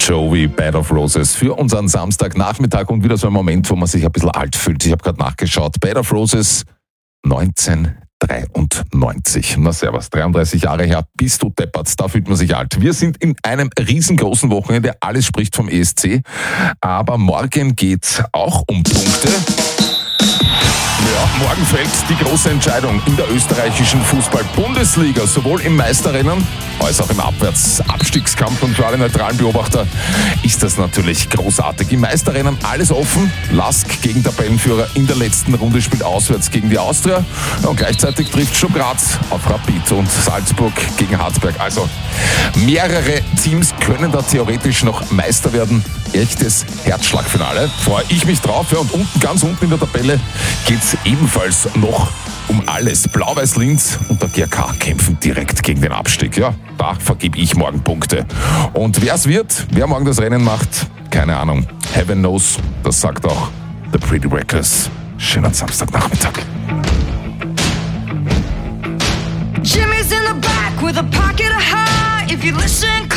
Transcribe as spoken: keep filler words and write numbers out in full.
Jovi, Bed of Roses für unseren Samstagnachmittag und wieder so ein Moment, wo man sich ein bisschen alt fühlt. Ich habe gerade nachgeschaut. Bed of Roses neunzehnhundertdreiundneunzig. Na servus, dreiunddreißig Jahre her, bist du deppert, da fühlt man sich alt. Wir sind in einem riesengroßen Wochenende, alles spricht vom E S C, aber morgen geht's auch um Punkte. Ja, morgen fällt die große Entscheidung in der österreichischen Fußball-Bundesliga, sowohl im Meisterrennen als auch im Abwärtsabstiegskampf. Und für alle neutralen Beobachter ist das natürlich großartig. Im Meisterrennen alles offen. Lask gegen Tabellenführer in der letzten Runde spielt auswärts gegen die Austria. Und gleichzeitig trifft schon Graz auf Rapid und Salzburg gegen Harzberg. Also mehrere Teams können da theoretisch noch Meister werden. Echtes Herzschlagfinale. Freue ich mich drauf. Ja, und unten, ganz unten in der Tabelle geht es ebenfalls noch um alles. Blau-Weiß Linz und der G A K kämpfen direkt gegen den Abstieg. Ja, da vergebe ich morgen Punkte. Und wer es wird, wer morgen das Rennen macht, keine Ahnung. Heaven knows, das sagt auch The Pretty Reckless. Schönen Samstagnachmittag. Jimmy's in the back with a pocket of high. If you listen